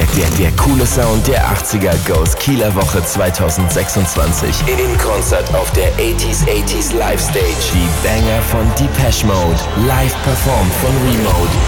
Der coole Sound der 80er Goes Kieler Woche 2026. In Konzert auf der 80s Live Stage. Die Banger von Depeche Mode. Live performt von Remote.